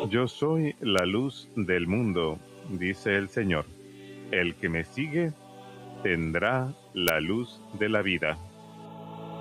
Yo soy la luz del mundo, dice el Señor. El que me sigue tendrá la luz de la vida.